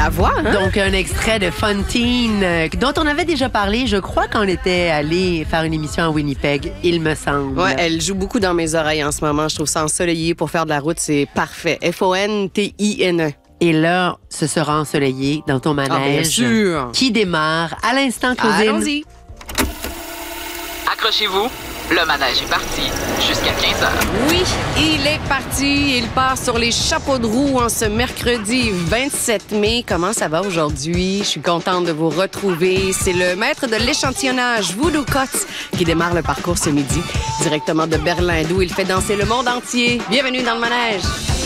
Ma voix, hein? Donc, un extrait de Fontaine dont on avait déjà parlé, je crois qu'on était allé faire une émission à Winnipeg, il me semble. Ouais, elle joue beaucoup dans mes oreilles en ce moment. Je trouve ça ensoleillé pour faire de la route, c'est parfait. F-O-N-T-I-N-E. Et là, ce sera ensoleillé dans ton manège. Ah, bien sûr. Qui démarre à l'instant, Claudine. Allons-y. Accrochez-vous, le manège est parti jusqu'à 15h. Oui, il est parti. Il part sur les chapeaux de roue en ce mercredi 27 mai. Comment ça va aujourd'hui? Je suis contente de vous retrouver. C'est le maître de l'échantillonnage, Voodoo Cuts, qui démarre le parcours ce midi, directement de Berlin, d'où il fait danser le monde entier. Bienvenue dans le manège.